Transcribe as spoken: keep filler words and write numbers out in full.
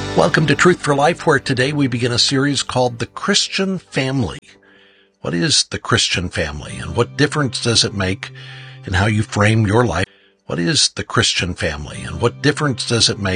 Welcome to Truth for Life, where today we begin a series called The Christian Family. What is the Christian family, and what difference does it make in how you frame your life? What is the Christian family, and what difference does it make